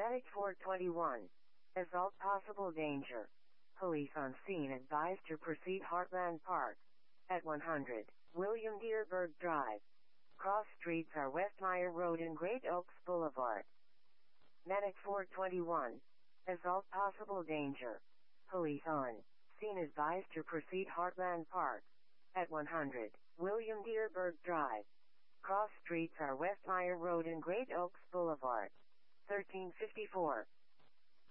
Medic 421. Assault possible danger. Police on scene advised to proceed Heartland Park. At 100, William Dearberg Drive. Cross streets are Westmire Road and Great Oaks Boulevard. Medic 421. Assault possible danger. Police on scene advised to proceed Heartland Park. At 100, William Dearberg Drive. Cross streets are Westmire Road and Great Oaks Boulevard. 1354.